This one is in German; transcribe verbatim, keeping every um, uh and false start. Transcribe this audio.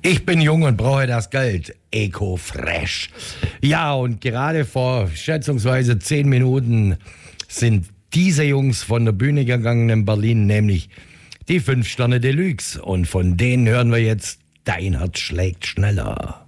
Ich bin jung und brauche das Geld. Eco-Fresh. Ja, und gerade vor schätzungsweise zehn Minuten sind diese Jungs von der Bühne gegangen in Berlin, nämlich die fünf Sterne Deluxe. Und von denen hören wir jetzt Dein Herz schlägt schneller.